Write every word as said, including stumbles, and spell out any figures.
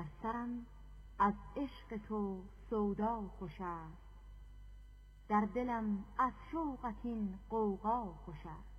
در سرم از عشق تو سودا خوش است، در دلم از شوقت این غوغا خوش است.